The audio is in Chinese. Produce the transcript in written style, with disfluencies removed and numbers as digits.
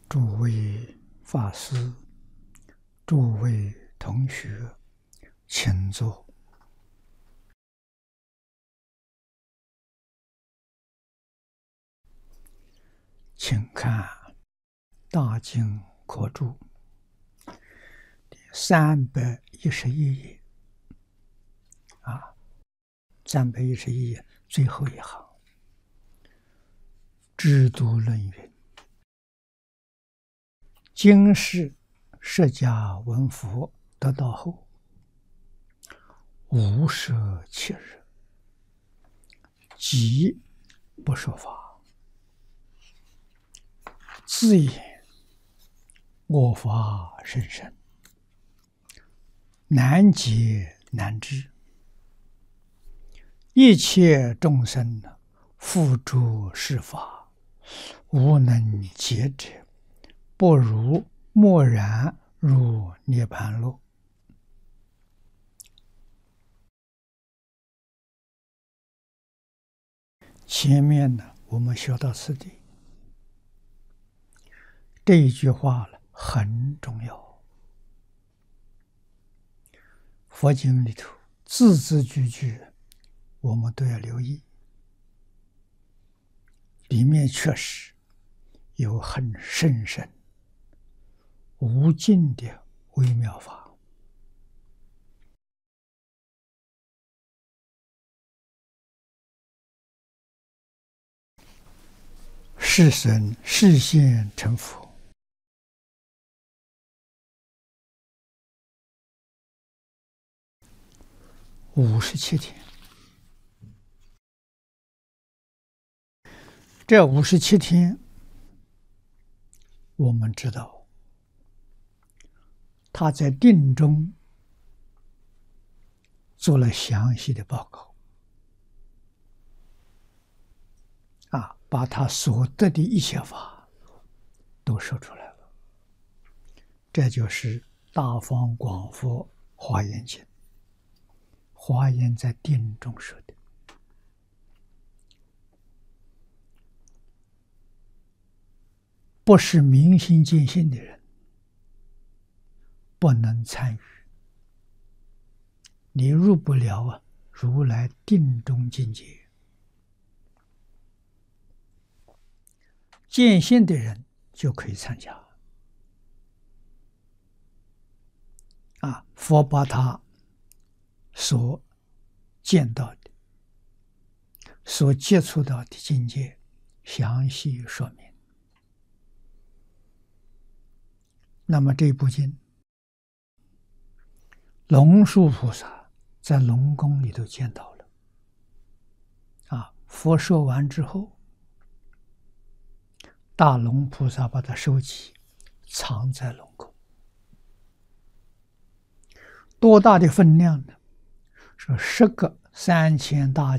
诸位法师、诸位同学，请坐。请看《大经科注》第311页，311页最后一行，制度论云：今世释迦文佛得道后，无舍其日，即不说法。自言我法甚深，难解难知，一切众生付诸是法，无能解者，不如默然入涅盘路。前面我们学到此地，这一句话很重要。佛经里头字字句句我们都要留意，里面确实有很深深无尽的微妙法。世身示现成佛57天，这57天我们知道他在定中做了详细的报告，把他所得的一切法都说出来了。这就是大方广佛华严经，华严在定中说的。不是明心见性的人不能参与，你入不了如来定中境界。见性的人就可以参加。佛把他所见到的、所接触到的境界详细说明。那么这部经，龙树菩萨在龙宫里头见到了。佛说完之后，大龙菩萨把它收起，藏在龙宫。多大的分量呢？说10个3000大